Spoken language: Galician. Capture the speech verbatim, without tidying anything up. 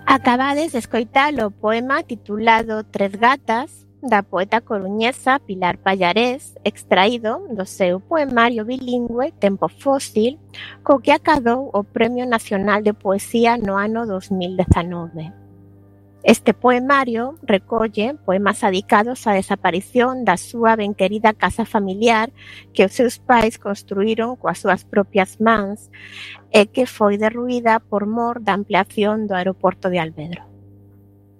Acabades de escoitar o poema titulado Tres gatas, da poeta coruñesa Pilar Pallarés, extraído do seu poemario bilingüe Tempo Fósil, co que acadou o Premio Nacional de Poesía no ano dos mil dezanove. Este poemario recolle poemas adicados á desaparición da súa ben querida casa familiar que os seus pais construíron coas súas propias mans e que foi derruída por mor da ampliación do aeroporto de Alvedro.